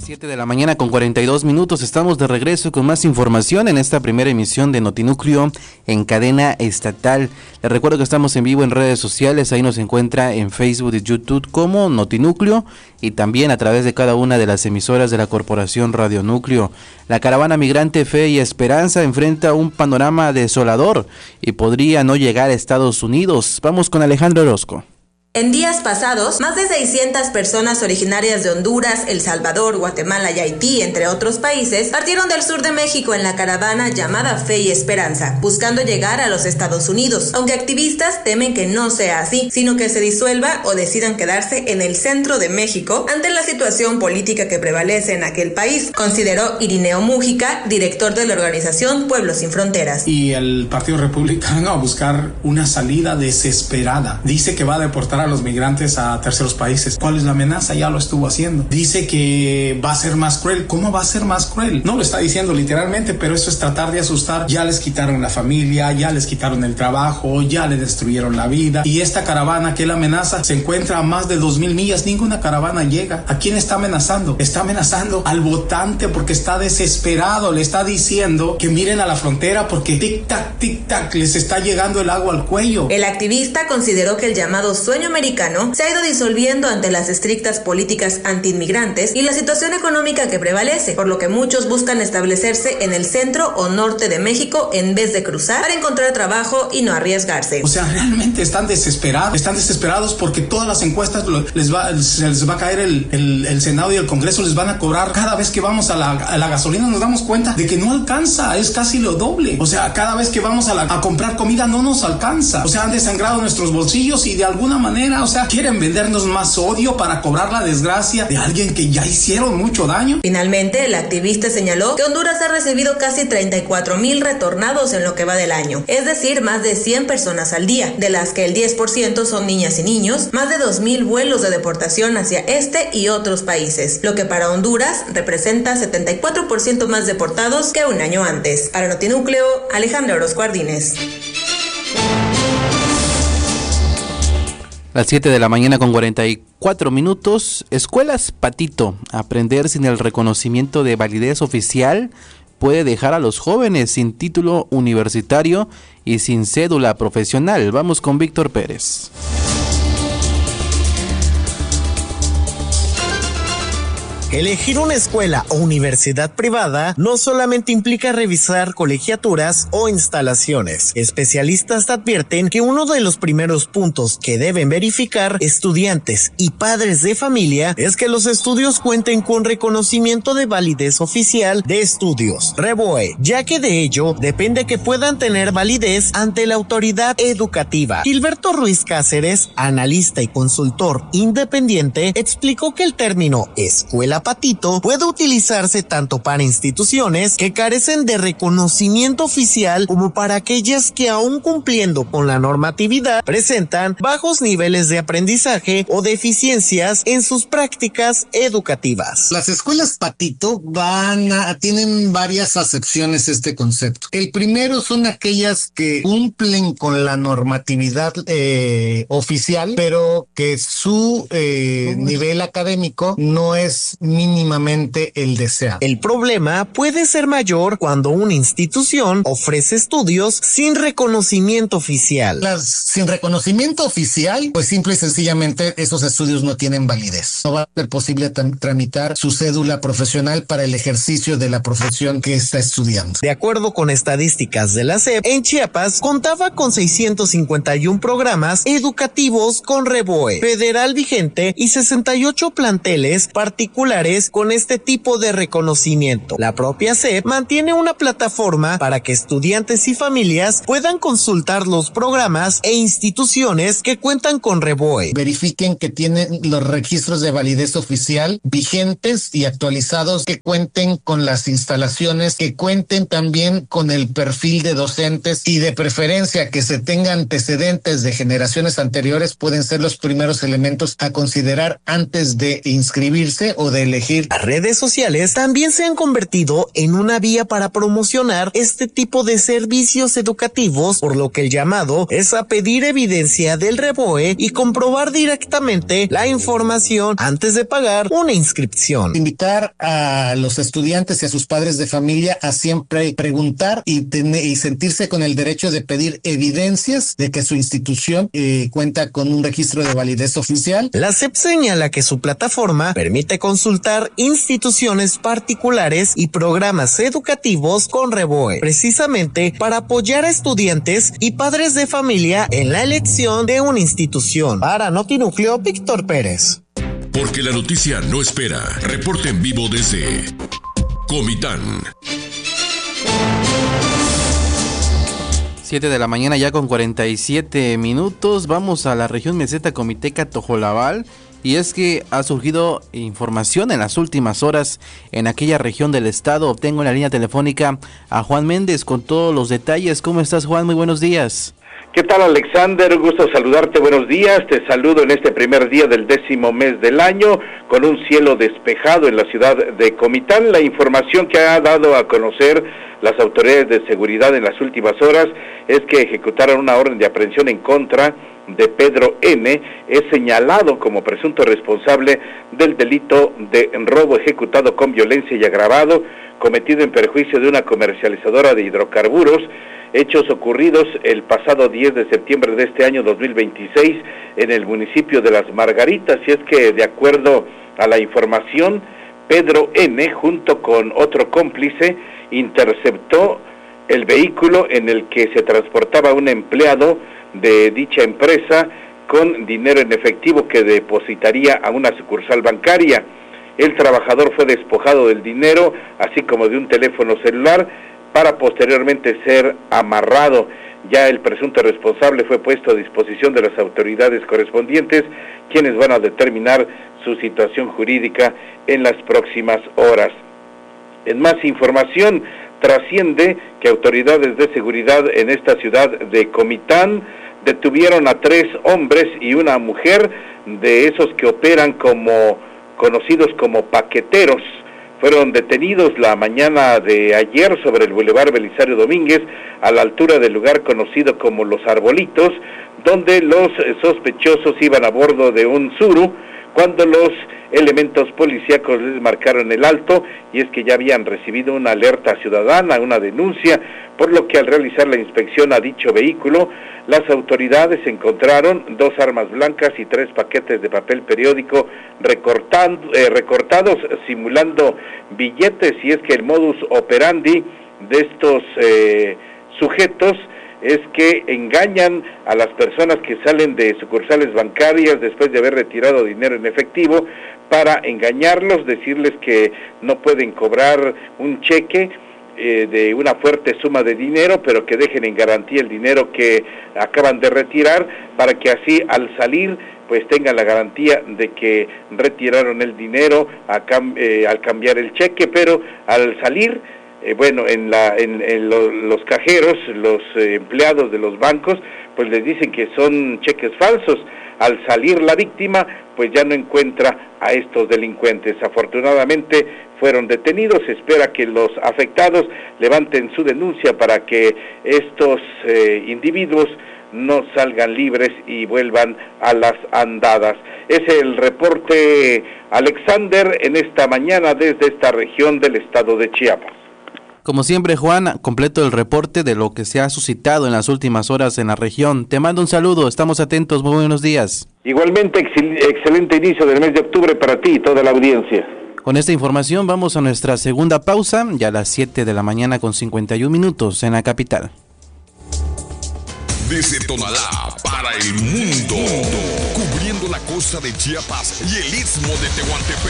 7 de la mañana con 42 minutos. Estamos de regreso con más información en esta primera emisión de Notinúcleo en cadena estatal. Les recuerdo que estamos en vivo en redes sociales. Ahí nos encuentra en Facebook y YouTube como Notinúcleo y también a través de cada una de las emisoras de la Corporación Radio Núcleo. La caravana migrante Fe y Esperanza enfrenta un panorama desolador y podría no llegar a Estados Unidos. Vamos con Alejandro Orozco. En días pasados, más de 600 personas originarias de Honduras, El Salvador, Guatemala y Haití, entre otros países, partieron del sur de México en la caravana llamada Fe y Esperanza, buscando llegar a los Estados Unidos, aunque activistas temen que no sea así, sino que se disuelva o decidan quedarse en el centro de México ante la situación política que prevalece en aquel país, consideró Irineo Mújica, director de la organización Pueblos Sin Fronteras. Y el Partido Republicano a buscar una salida desesperada. Dice que va a deportar a los migrantes a terceros países. ¿Cuál es la amenaza? Ya lo estuvo haciendo. Dice que va a ser más cruel. ¿Cómo va a ser más cruel? No lo está diciendo literalmente, pero eso es tratar de asustar. Ya les quitaron la familia, ya les quitaron el trabajo, ya le destruyeron la vida. Y esta caravana que él amenaza se encuentra a más de 2,000 millas. Ninguna caravana llega. ¿A quién está amenazando? Está amenazando al votante porque está desesperado. Le está diciendo que miren a la frontera porque tic tac les está llegando el agua al cuello. El activista consideró que el llamado sueño americano se ha ido disolviendo ante las estrictas políticas antiinmigrantes y la situación económica que prevalece, por lo que muchos buscan establecerse en el centro o norte de México en vez de cruzar para encontrar trabajo y no arriesgarse. O sea, realmente están desesperados porque todas las encuestas se les va a caer el Senado y el Congreso les van a cobrar. Cada vez que vamos a la gasolina nos damos cuenta de que no alcanza, es casi lo doble. O sea, cada vez que vamos a comprar comida no nos alcanza. O sea, han desangrado nuestros bolsillos y de alguna manera, o sea, quieren vendernos más odio para cobrar la desgracia de alguien que ya hicieron mucho daño. Finalmente, el activista señaló que Honduras ha recibido casi 34,000 retornados en lo que va del año, es decir, más de 100 personas al día, de las que el 10% son niñas y niños, más de 2,000 vuelos de deportación hacia este y otros países, lo que para Honduras representa 74% más deportados que un año antes. Para Notinúcleo, Alejandro Orozco Ardínez. Las 7 de la mañana con 44 minutos. Escuelas Patito. Aprender sin el reconocimiento de validez oficial puede dejar a los jóvenes sin título universitario y sin cédula profesional. Vamos con Víctor Pérez. Elegir una escuela o universidad privada no solamente implica revisar colegiaturas o instalaciones. Especialistas advierten que uno de los primeros puntos que deben verificar estudiantes y padres de familia es que los estudios cuenten con reconocimiento de validez oficial de estudios, REVOE, ya que de ello depende que puedan tener validez ante la autoridad educativa. Gilberto Ruiz Cáceres, analista y consultor independiente, explicó que el término escuela Patito puede utilizarse tanto para instituciones que carecen de reconocimiento oficial como para aquellas que, aún cumpliendo con la normatividad, presentan bajos niveles de aprendizaje o deficiencias en sus prácticas educativas. Las escuelas Patito tienen varias acepciones este concepto. El primero son aquellas que cumplen con la normatividad oficial, pero que su nivel académico no es mínimamente el deseado. El problema puede ser mayor cuando una institución ofrece estudios sin reconocimiento oficial. Sin reconocimiento oficial, pues simple y sencillamente esos estudios no tienen validez. No va a ser posible tramitar su cédula profesional para el ejercicio de la profesión que está estudiando. De acuerdo con estadísticas de la SEP, en Chiapas contaba con 651 programas educativos con REVOE federal vigente y 68 planteles particulares con este tipo de reconocimiento. La propia SEP mantiene una plataforma para que estudiantes y familias puedan consultar los programas e instituciones que cuentan con REVOE. Verifiquen que tienen los registros de validez oficial vigentes y actualizados, que cuenten con las instalaciones, que cuenten también con el perfil de docentes y de preferencia que se tengan antecedentes de generaciones anteriores. Pueden ser los primeros elementos a considerar antes de inscribirse o de elegir. Las redes sociales también se han convertido en una vía para promocionar este tipo de servicios educativos, por lo que el llamado es a pedir evidencia del REBOE y comprobar directamente la información antes de pagar una inscripción. Invitar a los estudiantes y a sus padres de familia a siempre preguntar y sentirse con el derecho de pedir evidencias de que su institución cuenta con un registro de validez oficial. La SEP señala que su plataforma permite consultar instituciones particulares y programas educativos con REBOE, precisamente para apoyar a estudiantes y padres de familia en la elección de una institución. Para Notinúcleo, Víctor Pérez. Porque la noticia no espera. Reporte en vivo desde Comitán. 7 de la mañana ya con 47 minutos. Vamos a la región meseta Comiteca Tojolabal. Y es que ha surgido información en las últimas horas en aquella región del estado. Obtengo en la línea telefónica a Juan Méndez con todos los detalles. ¿Cómo estás, Juan? Muy buenos días. ¿Qué tal, Alexander? Gusto saludarte, buenos días. Te saludo en este primer día del 10º mes del año, con un cielo despejado en la ciudad de Comitán. La información que ha dado a conocer las autoridades de seguridad en las últimas horas es que ejecutaron una orden de aprehensión en contra de Pedro N., es señalado como presunto responsable del delito de robo ejecutado con violencia y agravado, cometido en perjuicio de una comercializadora de hidrocarburos, hechos ocurridos el pasado 10 de septiembre de este año 2026 en el municipio de Las Margaritas. Y es que, de acuerdo a la información, Pedro N., junto con otro cómplice, interceptó el vehículo en el que se transportaba un empleado de dicha empresa con dinero en efectivo que depositaría a una sucursal bancaria. El trabajador fue despojado del dinero, así como de un teléfono celular, para posteriormente ser amarrado. Ya el presunto responsable fue puesto a disposición de las autoridades correspondientes, quienes van a determinar su situación jurídica en las próximas horas. En más información, trasciende que autoridades de seguridad en esta ciudad de Comitán detuvieron a 3 hombres y una mujer de esos que operan como conocidos como paqueteros. Fueron detenidos la mañana de ayer sobre el Boulevard Belisario Domínguez, a la altura del lugar conocido como Los Arbolitos, donde los sospechosos iban a bordo de un Tsuru, cuando los elementos policíacos les marcaron el alto, y es que ya habían recibido una alerta ciudadana, una denuncia, por lo que al realizar la inspección a dicho vehículo, las autoridades encontraron 2 armas blancas y 3 paquetes de papel periódico recortados simulando billetes. Y es que el modus operandi de estos sujetos es que engañan a las personas que salen de sucursales bancarias después de haber retirado dinero en efectivo, para engañarlos, decirles que no pueden cobrar un cheque de una fuerte suma de dinero, pero que dejen en garantía el dinero que acaban de retirar, para que así al salir pues tengan la garantía de que retiraron el dinero al cambiar el cheque. Pero al salir, los cajeros, los empleados de los bancos, pues les dicen que son cheques falsos. Al salir la víctima, pues ya no encuentra a estos delincuentes. Afortunadamente fueron detenidos. Se espera que los afectados levanten su denuncia para que estos individuos no salgan libres y vuelvan a las andadas. Es el reporte, Alexander, en esta mañana desde esta región del estado de Chiapas. Como siempre, Juan, completo el reporte de lo que se ha suscitado en las últimas horas en la región. Te mando un saludo, estamos atentos, muy buenos días. Igualmente, excelente inicio del mes de octubre para ti y toda la audiencia. Con esta información vamos a nuestra segunda pausa, ya a las 7 de la mañana con 51 minutos en la capital. Desde Tonalá para el mundo, cubriendo la costa de Chiapas y el istmo de Tehuantepec.